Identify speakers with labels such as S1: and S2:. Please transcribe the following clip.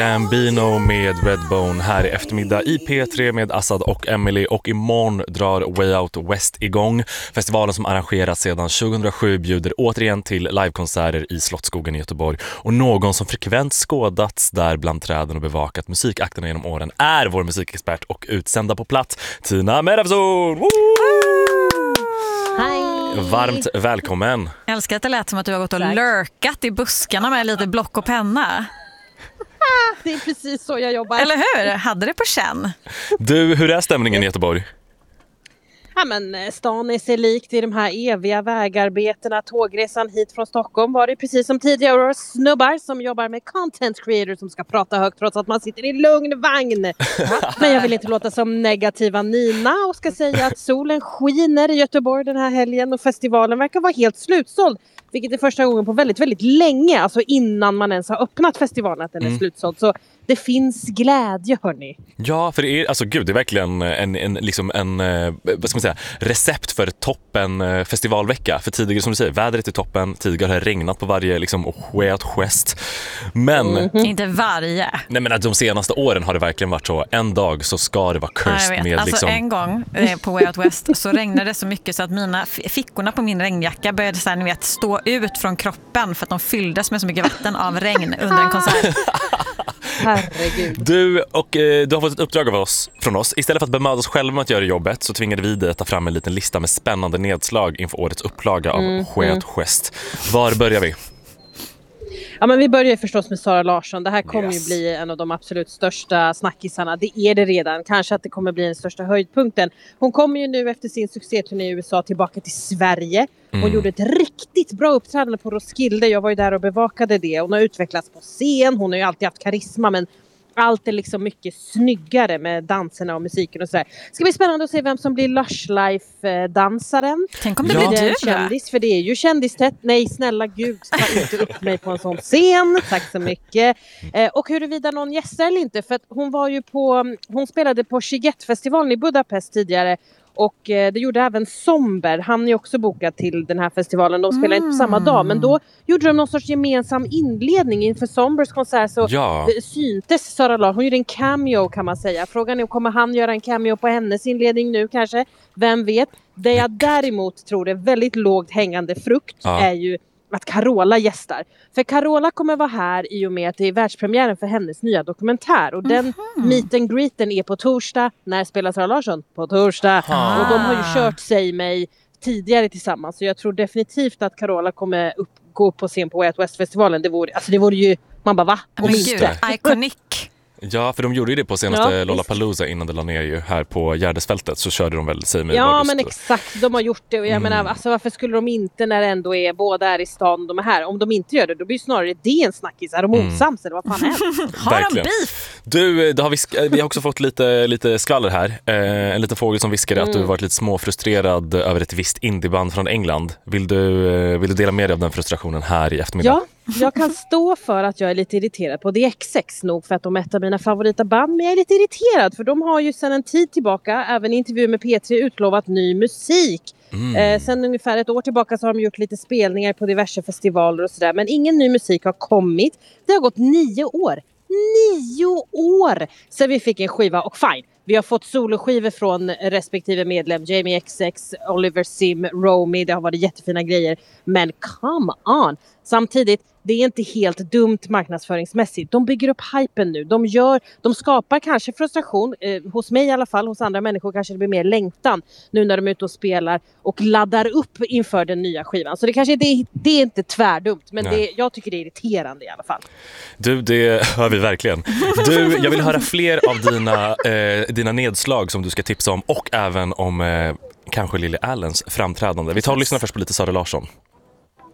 S1: Ambino med Redbone här i eftermiddag i P3 med Assad och Emily, och imorgon drar Way Out West igång. Festivalen som arrangeras sedan 2007 bjuder återigen till livekonserter i Slottsskogen i Göteborg, och någon som frekvent skådats där bland träden och bevakat musikakterna genom åren är vår musikexpert och utsända på plats Tina Medavzon.
S2: Hej!
S1: Varmt välkommen.
S3: Jag älskar att det lät som att du har gått och lurkat i buskarna med lite block och penna.
S2: Det är precis så jag jobbar.
S3: Eller hur? Hade det på känn.
S1: Du, hur är stämningen i Göteborg?
S2: Ja, men stan är sig likt i de här eviga vägarbetena. Tågresan hit från Stockholm var det precis som tidigare år. Snubbar som jobbar med content creators som ska prata högt trots att man sitter i lugn vagn. Men jag vill inte låta som negativa Nina och ska säga att solen skiner i Göteborg den här helgen och festivalen verkar vara helt slutsåld. Vilket är första gången på väldigt, väldigt länge. Alltså innan man ens har öppnat festivalen att den är slutsåld. Så det finns glädje, hörni.
S1: Ja, för det är, alltså gud, det är verkligen en vad ska man säga, recept för toppen festivalvecka. För tidigare, som du säger, vädret är toppen. Tidigare har det regnat på varje Way Out West. Men
S3: inte varje.
S1: Nej, men de senaste åren har det verkligen varit så. En dag så ska det vara cursed med
S3: alltså en gång på Way Out West så regnade det så mycket så att mina fickorna på min regnjacka började så här, ni vet, stå ut från kroppen för att de fylldes med så mycket vatten av regn under en konsert.
S2: Herregud.
S1: Du har fått ett uppdrag från oss. Istället för att bemöda oss själva med att göra jobbet så tvingade vi dig att ta fram en liten lista med spännande nedslag inför årets upplaga av Way Out West. Var börjar vi?
S2: Ja, men vi börjar förstås med Sara Larsson. Det här kommer ju bli en av de absolut största snackisarna. Det är det redan. Kanske att det kommer bli den största höjdpunkten. Hon kommer ju nu efter sin succéturné i USA tillbaka till Sverige. Hon gjorde ett riktigt bra uppträdande på Roskilde. Jag var ju där och bevakade det. Hon har utvecklats på scen. Hon har ju alltid haft karisma, men allt är liksom mycket snyggare med danserna och musiken och sådär. Ska bli spännande att se vem som blir Lush Life-dansaren.
S3: Tänk om det blir du,
S2: kändis, för det är ju kändistätt. Nej, snälla gud, ta inte upp mig på en sån scen. Tack så mycket. Och huruvida någon gästar eller inte, för att hon spelade på Shiget-festivalen i Budapest tidigare. Och det gjorde även Somber. Han är också bokad till den här festivalen. De spelar inte på samma dag. Men då gjorde de någon sorts gemensam inledning inför Sombers konsert. Så syntes Sara Larsson. Hon gjorde en cameo, kan man säga. Frågan är, kommer han göra en cameo på hennes inledning nu kanske? Vem vet? Det jag däremot tror är väldigt lågt hängande frukt är ju att Carola gästar. För Carola kommer vara här i och med att det är världspremiären för hennes nya dokumentär. Och den meet and greeten är på torsdag. När spelar Sara Larsson? På torsdag. Och de har ju kört sig mig tidigare tillsammans. Så jag tror definitivt att Carola kommer gå på scen på Way Out West-festivalen. Det vore ju, man bara va?
S3: Men gud, iconic.
S1: Ja, för de gjorde ju det på senaste Lollapalooza innan det la ner ju här på Gärdesfältet, så körde de väl sig med.
S2: Ja, men exakt, de har gjort det och jag menar, alltså varför skulle de inte när det ändå är båda är i stan de är här? Om de inte gör det, då blir snarare det en snackis. Är de osams eller vad fan är det?
S3: Har de beef?
S1: Du, vi har också fått lite skvaller här. En liten fågel som viskade att du varit lite småfrustrerad över ett visst indieband från England. Vill du dela med dig av den frustrationen här i eftermiddag?
S2: Ja. Jag kan stå för att jag är lite irriterad på DXX nog för att de är ett av mina favorita band. Men jag är lite irriterad för de har ju sedan en tid tillbaka, även i intervju med P3, utlovat ny musik. Sen ungefär ett år tillbaka så har de gjort lite spelningar på diverse festivaler och sådär. Men ingen ny musik har kommit. Det har gått 9 år. 9 år sedan vi fick en skiva och fine. Vi har fått soloskivor från respektive medlem. Jamie XX, Oliver Sim, Romy. Det har varit jättefina grejer. Men come on! Samtidigt, det är inte helt dumt marknadsföringsmässigt. De bygger upp hypen nu. De skapar kanske frustration. Hos mig i alla fall. Hos andra människor kanske det blir mer längtan. Nu när de är ute och spelar. Och laddar upp inför den nya skivan. Så det kanske det är inte tvärdumt. Men jag tycker det är irriterande i alla fall.
S1: Du, det hör vi verkligen. Du, jag vill höra fler av dina nedslag som du ska tipsa om. Och även om kanske Lily Allens framträdande. Vi tar och lyssnar först på lite Sara Larsson.